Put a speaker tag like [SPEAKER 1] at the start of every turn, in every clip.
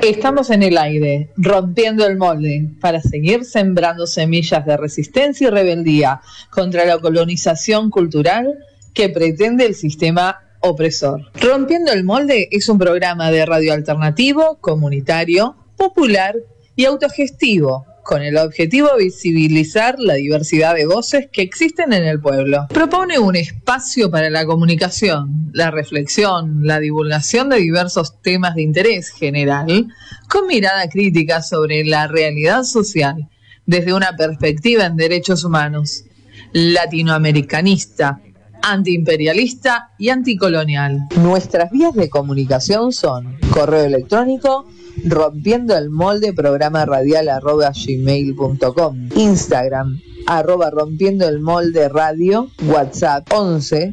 [SPEAKER 1] Estamos en el aire, rompiendo el molde, para seguir sembrando semillas de resistencia y rebeldía contra la colonización cultural que pretende el sistema opresor. Rompiendo el molde es un programa de radio alternativo, comunitario, popular y autogestivo, con el objetivo de visibilizar la diversidad de voces que existen en el pueblo. Propone un espacio para la comunicación, la reflexión, la divulgación de diversos temas de interés general, con mirada crítica sobre la realidad social, desde una perspectiva en derechos humanos, latinoamericanista, antiimperialista y anticolonial. Nuestras vías de comunicación son correo electrónico rompiendo el molde programa radial @gmail.com, Instagram @rompiendo el molde radio, WhatsApp 11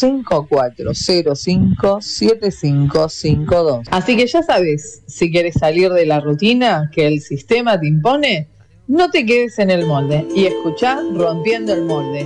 [SPEAKER 1] 5405 7552. Así que ya sabes, si quieres salir de la rutina que el sistema te impone, no te quedes en el molde y escuchá Rompiendo el Molde.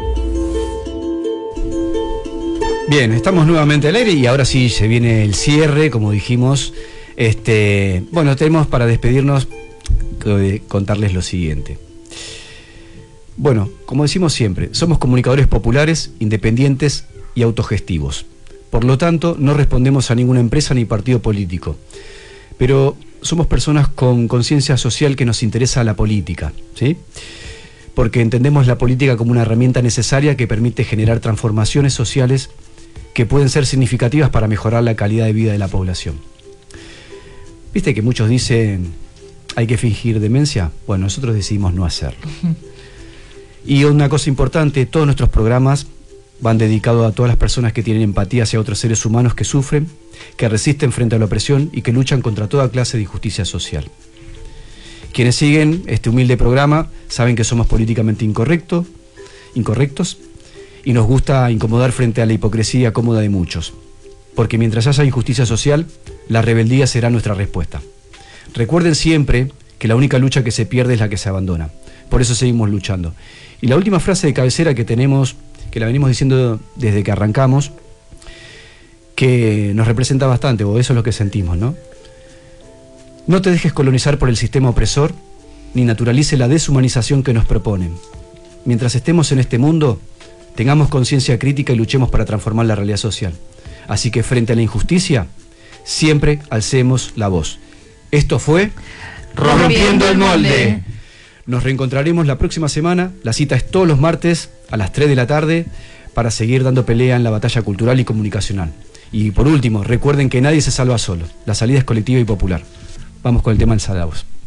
[SPEAKER 2] Bien, estamos nuevamente al aire y ahora sí se viene el cierre, como dijimos. Bueno, tenemos para despedirnos contarles lo siguiente. Bueno, como decimos siempre, somos comunicadores populares, independientes y autogestivos. Por lo tanto, no respondemos a ninguna empresa ni partido político. Pero somos personas con conciencia social que nos interesa la política, ¿sí? Porque entendemos la política como una herramienta necesaria que permite generar transformaciones sociales que pueden ser significativas para mejorar la calidad de vida de la población. ¿Viste que muchos dicen hay que fingir demencia? Bueno, nosotros decidimos no hacerlo. Y una cosa importante, todos nuestros programas van dedicados a todas las personas que tienen empatía hacia otros seres humanos que sufren, que resisten frente a la opresión y que luchan contra toda clase de injusticia social. Quienes siguen este humilde programa saben que somos políticamente incorrectos y nos gusta incomodar frente a la hipocresía cómoda de muchos. Porque mientras haya injusticia social, la rebeldía será nuestra respuesta. Recuerden siempre que la única lucha que se pierde es la que se abandona. Por eso seguimos luchando. Y la última frase de cabecera que tenemos, que la venimos diciendo desde que arrancamos, que nos representa bastante, o eso es lo que sentimos, ¿no? No te dejes colonizar por el sistema opresor, ni naturalice la deshumanización que nos proponen. Mientras estemos en este mundo, tengamos conciencia crítica y luchemos para transformar la realidad social. Así que frente a la injusticia, siempre alcemos la voz. Esto fue Rompiendo el Molde. Nos reencontraremos la próxima semana. La cita es todos los martes a las 3 de la tarde para seguir dando pelea en la batalla cultural y comunicacional. Y por último, recuerden que nadie se salva solo. La salida es colectiva y popular. Vamos con el tema del Salavoz.